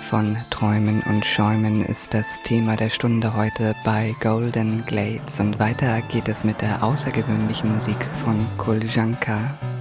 von Träumen und Schäumen ist das Thema der Stunde heute bei Golden Glades und weiter geht es mit der außergewöhnlichen Musik von Kuljanka.